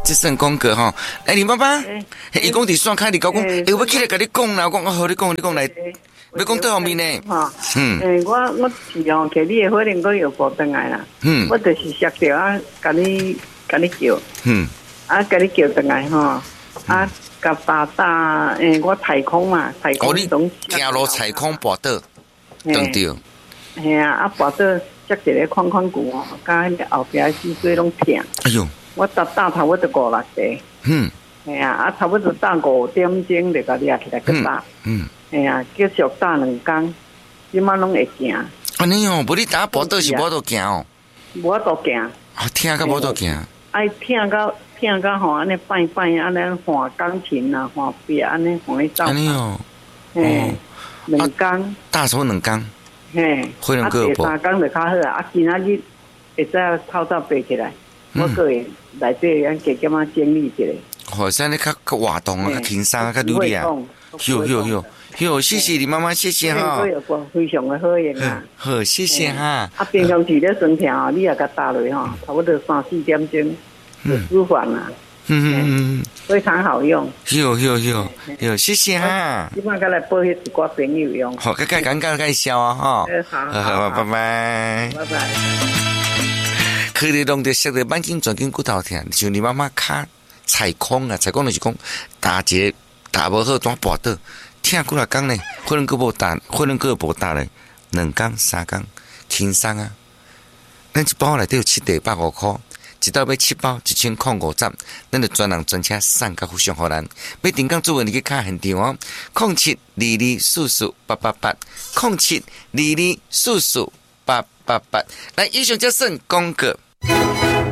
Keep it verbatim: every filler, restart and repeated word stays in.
这算讲过吼。哎，你爸爸，伊讲伫线开，你讲讲，哎，我起来甲你讲啦，我讲好，你讲，你讲来，要讲对后面呢？ 哈，嗯，诶，我我是用摕你的火龙果药补转来啦。嗯，我就是摔着啊，甲你甲你叫。嗯，啊，甲你叫转来吼，啊，甲爸爸，诶，我太空嘛，太空总行路太空跋倒，撞着。 嘿啊，啊跋倒。接一个框框骨哦，甲迄个后壁脊椎拢疼。哎呦！我打打头我就五六个。嗯。哎呀，啊差不多打五点钟就甲抓起来去打。嗯。哎呀，继续打两工，即马拢会行。 安尼哦，无你打跋倒是无得行哦。 无得行。 啊，疼甲无得行。 哎，疼到疼到吼，安尼摆摆安尼换钢琴啊，换壁安尼换去走。 安尼哦。 嘿，两工。 打手两工。 嘿，啊，第三工就较好啊！啊，今仔日会使透早爬起来，我个会内底咱加减啊整理一下。 好，现在较较活动啊，较轻松啊，较努力啊。有有有有，谢谢你妈妈，谢谢哈。 非常的好用啊。 好，谢谢哈。 啊，平常时咧酸疼哦，你也甲打落吼，差不多三四点钟就舒缓啦。嗯嗯嗯，非常好用。 有有有有，谢谢哈。 今晚再来报一寡朋友用。 好，介介简介介绍啊哈。 好， 好，拜拜。 拜拜。 可你弄得摔得满筋转筋骨头疼，像你妈妈卡踩空啊，踩空就是讲打结打无好，转跋倒，疼几啊工呢？可能个无打，可能个无打咧，两工三工，轻松啊。咱一包内底有七块百五块。一道要七包一千块五十，咱就专人专车送到互相互咱。要订购做文，你去卡现场哦。零七二二四四八八八，零七二二四四八八八。来，以上则算广告。